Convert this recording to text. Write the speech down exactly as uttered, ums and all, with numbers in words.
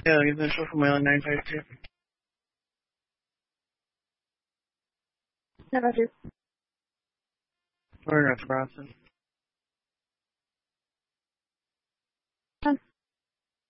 Yeah, you can show for my nine five two. How about you? We're in North Boston.